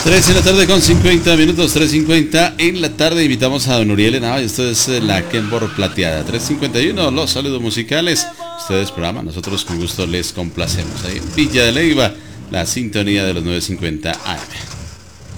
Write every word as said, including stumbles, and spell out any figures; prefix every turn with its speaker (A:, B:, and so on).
A: tres en la tarde con cincuenta minutos, tres cincuenta en la tarde. Invitamos a don Uriel Henao y esto es la Kenbor Plateada. tres cincuenta y uno, los saludos musicales. Ustedes programa, nosotros con gusto les complacemos. Ahí en Villa de Leyva, la sintonía de los novecientos cincuenta A M.